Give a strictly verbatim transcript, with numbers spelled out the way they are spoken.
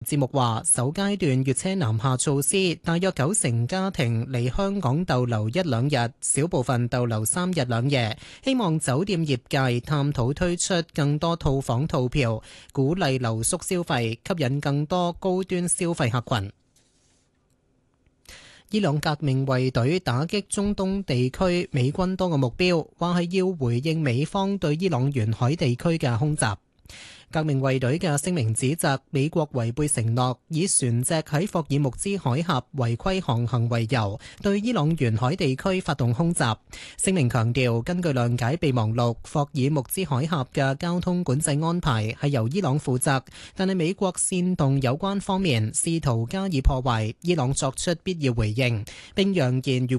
節目話，首階段粵車南下措施，大約九成家庭嚟香港逗留一兩日，少部分逗留三日兩夜。希望酒店業界探討推出更多套房套票，鼓勵留宿消費，吸引更多高端消費客群。伊朗革命衛隊打擊中東地區美軍多個目標，話係要回應美方對伊朗沿海地區嘅空襲。革命衛隊嘅聲明指責美國違背承諾，以船隻喺霍爾木茲海峽違規航行為由，對伊朗沿海地區發動空襲。聲明強調，根據諒解備忘錄，霍爾木茲海峽嘅交通管制安排係由伊朗負責，但係美國煽動有關方面試圖加以破壞，伊朗作出必要回應，並揚言如